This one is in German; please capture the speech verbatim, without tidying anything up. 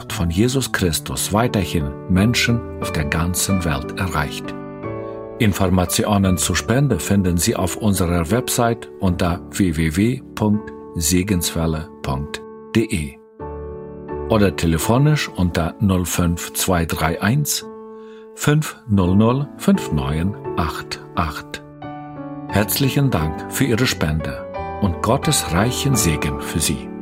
Botschaft von Jesus Christus weiterhin Menschen auf der ganzen Welt erreicht. Informationen zur Spende finden Sie auf unserer Website unter w w w punkt segenswelle punkt de oder telefonisch unter null fünf zwei drei eins fünf null null fünf neun acht acht. Herzlichen Dank für Ihre Spende und Gottes reichen Segen für Sie.